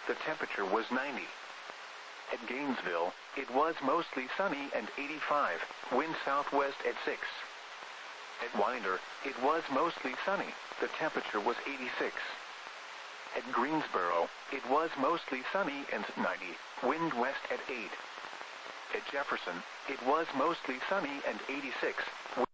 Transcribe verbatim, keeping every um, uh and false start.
the temperature was ninety. At Gainesville, it was mostly sunny and eighty-five, wind southwest at six. At Winder, it was mostly sunny, the temperature was eighty-six. At Greensboro, it was mostly sunny and ninety, wind west at eight. At Jefferson, it was mostly sunny and eighty-six,